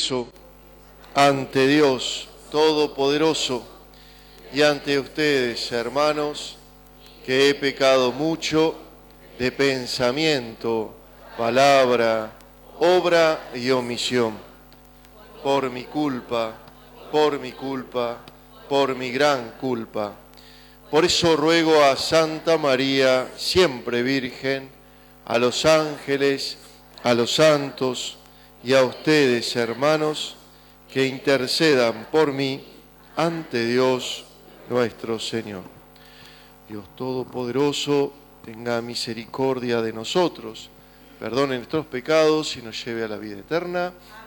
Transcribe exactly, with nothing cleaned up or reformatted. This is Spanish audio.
confieso ante Dios Todopoderoso y ante ustedes, hermanos, que he pecado mucho de pensamiento, palabra, obra y omisión. Por mi culpa, por mi culpa, por mi gran culpa. Por eso ruego a Santa María, siempre Virgen, a los ángeles, a los santos y a ustedes, hermanos, que intercedan por mí ante Dios nuestro Señor. Dios Todopoderoso, tenga misericordia de nosotros, perdone nuestros pecados y nos lleve a la vida eterna.